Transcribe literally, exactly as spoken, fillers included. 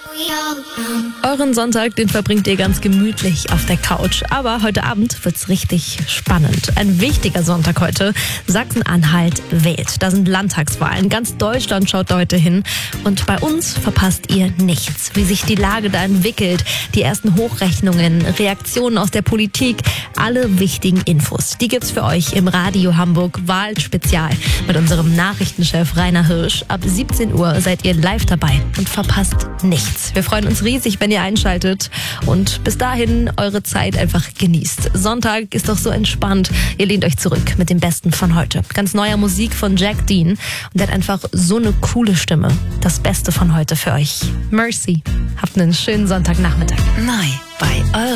Euren Sonntag, den verbringt ihr ganz gemütlich auf der Couch. Aber heute Abend wird's richtig spannend. Ein wichtiger Sonntag heute. Sachsen-Anhalt wählt. Da sind Landtagswahlen. Ganz Deutschland schaut heute hin. Und bei uns verpasst ihr nichts. Wie sich die Lage da entwickelt. Die ersten Hochrechnungen, Reaktionen aus der Politik. Alle wichtigen Infos. Die gibt's für euch im Radio Hamburg Wahlspezial. Mit unserem Nachrichtenchef Rainer Hirsch. Ab siebzehn Uhr seid ihr live dabei und verpasst nichts. Wir freuen uns riesig, wenn ihr einschaltet und bis dahin eure Zeit einfach genießt. Sonntag ist doch so entspannt. Ihr lehnt euch zurück mit dem Besten von heute. Ganz neuer Musik von Jack Dean und der hat einfach so eine coole Stimme. Das Beste von heute für euch. Mercy. Habt einen schönen Sonntagnachmittag. Neu bei Eure